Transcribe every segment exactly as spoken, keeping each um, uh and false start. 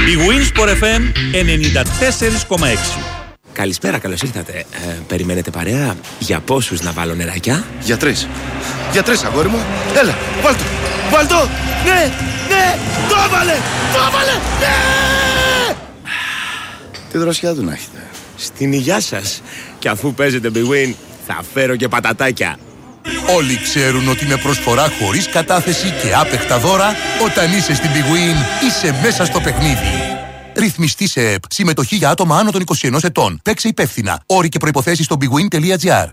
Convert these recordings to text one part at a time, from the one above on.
Η Winsport εφ εμ ενενήντα τέσσερα κόμμα έξι. Καλησπέρα, καλώς ήρθατε. Ε, περιμένετε παρέα? Για πόσους να βάλω νεράκια? Για τρεις. Για τρεις, αγόρι μου. Έλα, βάλ' το. Βάλ' το. Ναι, ναι, το έβαλε, το έβαλε, ναι! Τι δροσιά του να έχετε. Στην υγειά σας. Και αφού παίζετε Big Win, θα φέρω και πατατάκια. Όλοι ξέρουν ότι με προσφορά χωρίς κατάθεση και άπεχτα δώρα, όταν είσαι στην Big Win, είσαι μέσα στο παιχνίδι. Ρυθμιστή σε ΕΠ. Συμμετοχή για άτομα άνω των είκοσι ενός ετών. Παίξε υπεύθυνα. Όροι και προϋποθέσεις στο bigwin τελεία gr.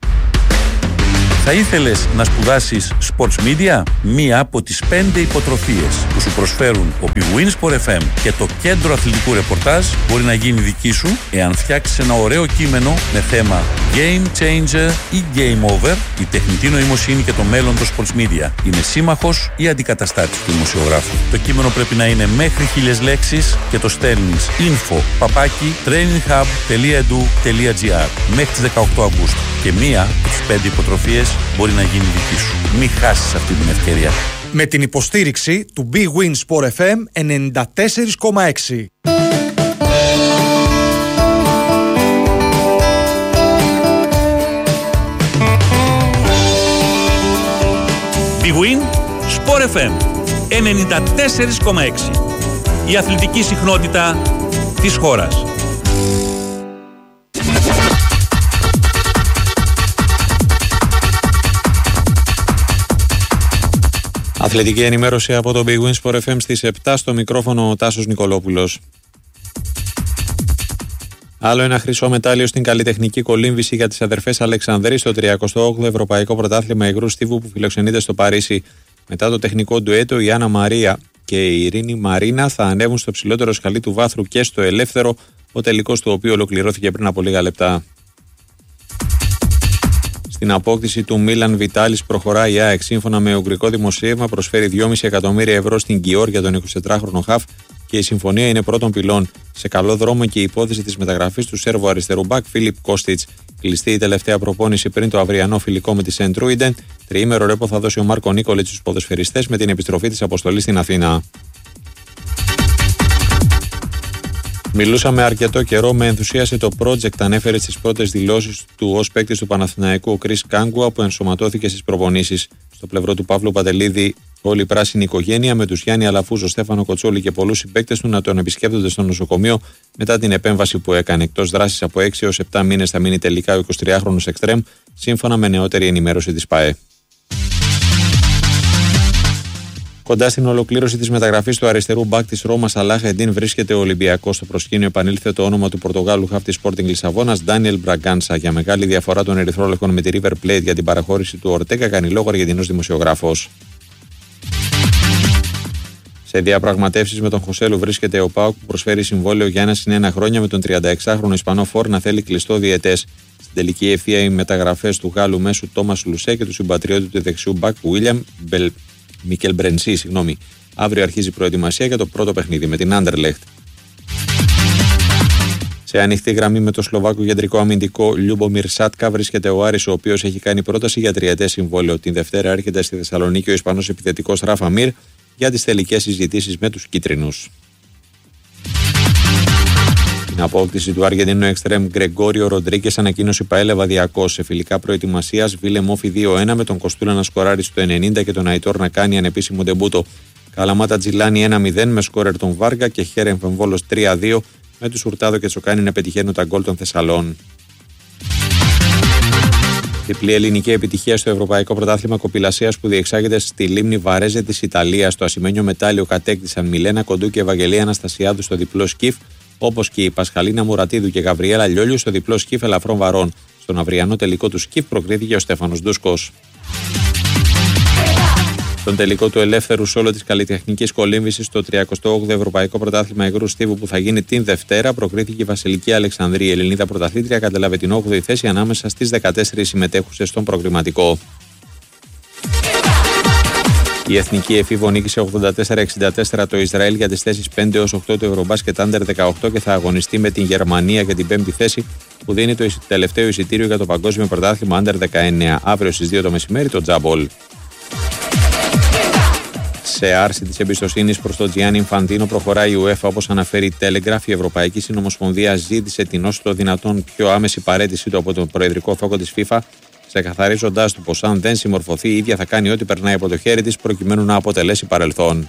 Θα ήθελες να σπουδάσεις Sports Media? Μία από τις πέντε υποτροφίες που σου προσφέρουν ο Big Win Sport εφ εμ και το Κέντρο Αθλητικού Ρεπορτάζ μπορεί να γίνει δική σου εάν φτιάξεις ένα ωραίο κείμενο με θέμα Game Changer ή Game Over. Η τεχνητή νοημοσύνη και το μέλλον των Sports Media είναι σύμμαχος ή αντικαταστάτης του δημοσιογράφου. Το κείμενο πρέπει να είναι μέχρι χίλιες λέξεις και το στέλνεις info παπάκι traininghub τελεία edu τελεία gr μέχρι τις δεκαοκτώ Αυγούστου. Και μία από τις πέντε υποτροφίες μπορεί να γίνει δική σου. Μην χάσεις αυτή την ευκαιρία. Με την υποστήριξη του Big Win Sport εφ εμ ενενήντα τέσσερα κόμμα έξι. Big Win Sport εφ εμ ενενήντα τέσσερα κόμμα έξι. Η αθλητική συχνότητα της χώρας. Αθλητική ενημέρωση από το Big Win Sport εφ εμ στις επτά, στο μικρόφωνο ο Τάσος Νικολόπουλος. Άλλο ένα χρυσό μετάλλιο στην καλλιτεχνική κολύμβηση για τις αδερφές Αλεξανδρή στο τριακοστό όγδοο Ευρωπαϊκό Πρωτάθλημα Υγρού Στίβου που φιλοξενείται στο Παρίσι. Μετά το τεχνικό ντουέτο, η Άννα Μαρία και η Ειρήνη Μαρίνα θα ανέβουν στο ψηλότερο σκαλί του βάθρου και στο ελεύθερο, ο τελικός του οποίου ολοκληρώθηκε πριν από λίγα λεπτά. Στην απόκτηση του Μίλαν Βιτάλης προχωράει η ΑΕΚ. Σύμφωνα με ουγγρικό δημοσίευμα, προσφέρει δυόμισι εκατομμύρια ευρώ στην Γκιόρ για τον εικοσιτετράχρονο χαφ και η συμφωνία είναι πρώτον πυλών. Σε καλό δρόμο και η υπόθεση της μεταγραφής του Σέρβου αριστερού μπακ Φίλιπ Κώστιτς. Κλειστή η τελευταία προπόνηση πριν το αυριανό φιλικό με τη Σεντ Ρούιντεν. Τριήμερο ρέπο θα δώσει ο Μάρκο Νίκολιτς στους ποδοσφαιριστές με την επιστροφή της αποστολής στην Αθήνα. Μιλούσαμε αρκετό καιρό, με ενθουσίασε το project, ανέφερε στις πρώτες δηλώσεις του ως παίκτης του Παναθηναϊκού ο Κρίς Κάγκουα που ενσωματώθηκε στις προπονήσεις. Στο πλευρό του Παύλου Παντελίδη, όλη η πράσινη οικογένεια με τους Γιάννη Αλαφούζο, Στέφανο Κοτσόλη και πολλούς συμπαίκτες του να τον επισκέπτονται στο νοσοκομείο μετά την επέμβαση που έκανε. Εκτός δράσης από έξι έως επτά μήνες θα μείνει τελικά ο εικοσιτριάχρονος εξτρέμ, σύμφωνα με νεότερη ενημέρωση της ΠΑΕ. Κοντά στην ολοκλήρωση της μεταγραφής του αριστερού μπακ της Ρώμας Αλάχ Εντίν βρίσκεται ο Ολυμπιακός. Στο προσκήνιο επανήλθε το όνομα του Πορτογάλου χαφ της Sporting Λισαβόνας, Ντάνιελ Μπραγκάνσα. Για μεγάλη διαφορά των ερυθρόλευκων με τη River Plate για την παραχώρηση του Ορτέγκα, κάνει λόγο Αργεντινός δημοσιογράφος. Σε διαπραγματεύσεις με τον Χωσέλου βρίσκεται ο ΠΑΟΚ που προσφέρει συμβόλαιο για ένα συν ένα χρόνια με τον τριανταεξάχρονο Ισπανό Φορ να θέλει κλειστό διετές. Στην τελική ευθεία οι μεταγραφές του Γάλλου μέσου Τόμας Λουσέ και του συμπατριώτη του δεξιού μπακ Βίλιαμ Μπελ. Μικέλ Μπρενσί, συγγνώμη. Αύριο αρχίζει η προετοιμασία για το πρώτο παιχνίδι με την Άντερλεχτ. Σε ανοιχτή γραμμή με το Σλοβάκο κεντρικό αμυντικό Λιούμπομιρ Σάτκα βρίσκεται ο Άρης, ο οποίος έχει κάνει πρόταση για τριετές συμβόλαιο. Την Δευτέρα έρχεται στη Θεσσαλονίκη ο Ισπανός επιθετικός Ράφα Μιρ για τις τελικές συζητήσεις με τους κίτρινους. Την απόκτηση του Αργεντινού εξτρέμ Γκρεγόριο Ροντρίγκες ανακοίνωσε η ΠΑΕ Λεβαδιακός. Σε φιλικά προετοιμασίας Βίλε Μόφι δύο ένα με τον Κοστούλα να σκοράρει στο ενενήντα και τον Αϊτόρ να κάνει ανεπίσημο ντεμπούτο. Καλαμάτα Τζιλάνι ένα μηδέν με σκόρερ τον Βάργα και Χέρεμ Φεμβόλος τρία δύο με τους Ουρτάδο και Τσοκάνι να πετυχαίνουν τα γκολ των Θεσσαλών. Διπλή ελληνική επιτυχία στο Ευρωπαϊκό Πρωτάθλημα Κοπηλασίας που διεξάγεται στη λίμνη Βαρέζε της Ιταλίας. Το ασημένιο μετάλλιο κατέκτησαν Μιλένα Κοντού και Ευαγγελία Αναστασιάδου στο διπλό σκιφ, όπως και η Πασχαλίνα Μουρατίδου και Γαβριέλα Λιόλιου στο διπλό σκιφ ελαφρών βαρών. Στον αυριανό τελικό του σκιφ προκρίθηκε ο Στέφανος Ντούσκος. Στον τελικό του ελεύθερου σόλο της καλλιτεχνικής κολύμβησης στο τριακοστό όγδοο Ευρωπαϊκό Πρωτάθλημα Υγρού Στίβου που θα γίνει την Δευτέρα προκρίθηκε η Βασιλική Αλεξανδρή. Η Ελληνίδα πρωταθλήτρια κατέλαβε την όγδοη θέση ανάμεσα στις δεκατέσσερις συμμετέχουσες στον προκριματικό. Η εθνική εφήβο νίκησε ογδόντα τέσσερα εξήντα τέσσερα το Ισραήλ για τις θέσεις πέντε έως οκτώ του Ευρωμπάσκετ Άντερ δεκαοκτώ και θα αγωνιστεί με την Γερμανία για την πέμπτη θέση που δίνει το τελευταίο εισιτήριο για το Παγκόσμιο Πρωτάθλημα Άντερ δεκαεννέα. Αύριο στις δύο το μεσημέρι το Τζαμπολ. Σε άρση της εμπιστοσύνης προς τον Τζιάννη Ινφαντίνο προχωράει η UEFA, όπως αναφέρει η Telegraph. Η Ευρωπαϊκή Συνομοσπονδία ζήτησε την όσο το δυνατόν πιο άμεση παραίτησή του από τον προεδρικό θόκο της FIFA, ξεκαθαρίζοντάς του πως αν δεν συμμορφωθεί η ίδια θα κάνει ό,τι περνάει από το χέρι της προκειμένου να αποτελέσει παρελθόν.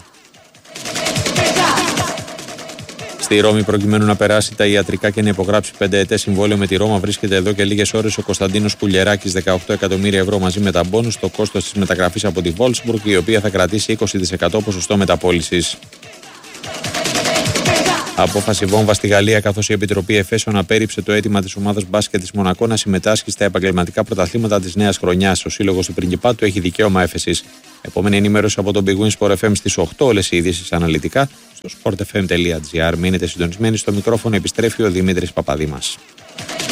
Στη Ρώμη, προκειμένου να περάσει τα ιατρικά και να υπογράψει πενταετές συμβόλαιο με τη Ρώμα, βρίσκεται εδώ και λίγες ώρες ο Κωνσταντίνος Κουλιεράκης, δεκαοκτώ εκατομμύρια ευρώ μαζί με τα μπόνους, το κόστος της μεταγραφής από τη Βόλσμπουργκ, η οποία θα κρατήσει είκοσι τοις εκατό ποσοστό μεταπώλησης. Απόφαση βόμβα στη Γαλλία, καθώς η Επιτροπή Εφέσεων απέρριψε το αίτημα της ομάδας μπάσκετ της Μονακό να συμμετάσχει στα επαγγελματικά πρωταθλήματα της νέας χρονιάς. Ο σύλλογος του Πριγκιπάτου έχει δικαίωμα έφεσης. Επόμενη ενημέρωση από τον Big Win Sport εφ εμ στις οκτώ, όλες οι ειδήσεις αναλυτικά στο sport f m τελεία g r. Μείνετε συντονισμένοι, στο μικρόφωνο επιστρέφει ο Δημήτρης Παπαδήμας.